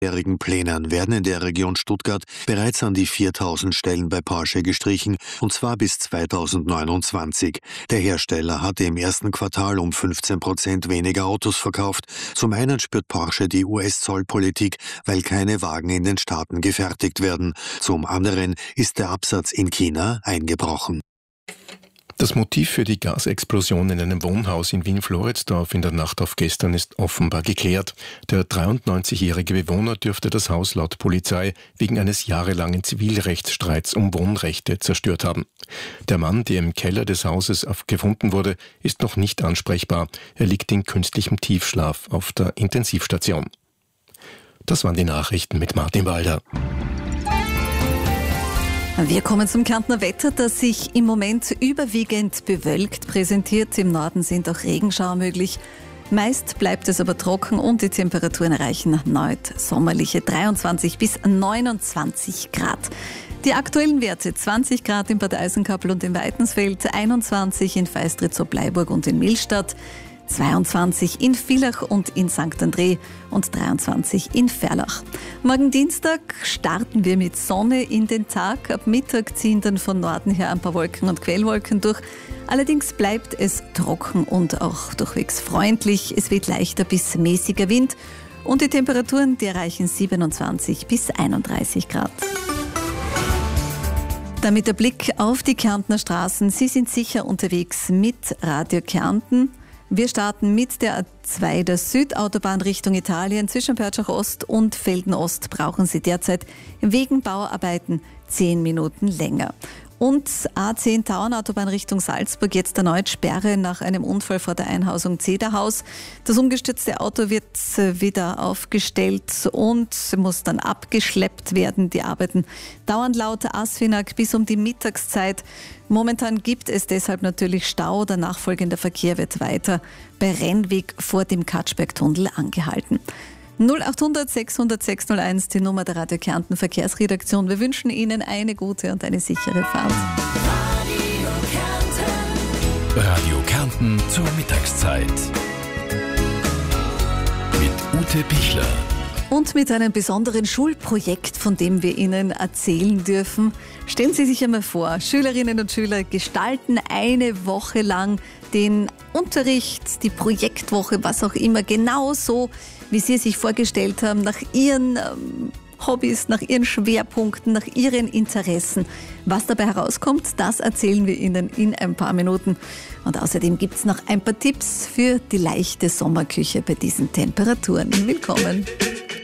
jährigen Plänen werden in der Region Stuttgart bereits an die 4000 Stellen bei Porsche gestrichen, und zwar bis 2029. Der Hersteller hatte im ersten Quartal um 15% weniger Autos verkauft. Zum einen spürt Porsche die US-Zollpolitik, weil keine Wagen in den Staaten gefertigt werden. Zum anderen ist der Absatz in China eingebrochen. Das Motiv für die Gasexplosion in einem Wohnhaus in Wien-Floridsdorf in der Nacht auf gestern ist offenbar geklärt. Der 93-jährige Bewohner dürfte das Haus laut Polizei wegen eines jahrelangen Zivilrechtsstreits um Wohnrechte zerstört haben. Der Mann, der im Keller des Hauses gefunden wurde, ist noch nicht ansprechbar. Er liegt in künstlichem Tiefschlaf auf der Intensivstation. Das waren die Nachrichten mit Martin Walder. Wir kommen zum Kärntner Wetter, das sich im Moment überwiegend bewölkt präsentiert. Im Norden sind auch Regenschauer möglich. Meist bleibt es aber trocken und die Temperaturen erreichen erneut sommerliche 23 bis 29 Grad. Die aktuellen Werte: 20 Grad in Bad Eisenkappel und in Weitensfeld, 21 in Feistritz-Bleiburg und in Millstatt, 22 in Villach und in St. André und 23 in Verlach. Morgen Dienstag starten wir mit Sonne in den Tag. Ab Mittag ziehen dann von Norden her ein paar Wolken und Quellwolken durch. Allerdings bleibt es trocken und auch durchwegs freundlich. Es weht leichter bis mäßiger Wind und die Temperaturen, die erreichen 27 bis 31 Grad. Damit der Blick auf die Kärntner Straßen. Sie sind sicher unterwegs mit Radio Kärnten. Wir starten mit der A2 der Südautobahn Richtung Italien. Zwischen Pörtschach Ost und Velden Ost brauchen Sie derzeit wegen Bauarbeiten 10 Minuten länger. Und A10 Tauernautobahn Richtung Salzburg, jetzt erneut Sperre nach einem Unfall vor der Einhausung Zederhaus. Das umgestürzte Auto wird wieder aufgestellt und muss dann abgeschleppt werden. Die Arbeiten dauern laut Asfinag bis um die Mittagszeit. Momentan gibt es deshalb natürlich Stau. Der nachfolgende Verkehr wird weiter bei Rennweg vor dem Katschbergtunnel angehalten. 0800 600 601, die Nummer der Radio Kärnten Verkehrsredaktion. Wir wünschen Ihnen eine gute und eine sichere Fahrt. Radio Kärnten zur Mittagszeit. Mit Ute Pichler. Und mit einem besonderen Schulprojekt, von dem wir Ihnen erzählen dürfen. Stellen Sie sich einmal vor, Schülerinnen und Schüler gestalten eine Woche lang den Unterricht, die Projektwoche, was auch immer, genauso, wie Sie es sich vorgestellt haben, nach Ihren Hobbys, nach Ihren Schwerpunkten, nach Ihren Interessen. Was dabei herauskommt, das erzählen wir Ihnen in ein paar Minuten. Und außerdem gibt es noch ein paar Tipps für die leichte Sommerküche bei diesen Temperaturen. Willkommen.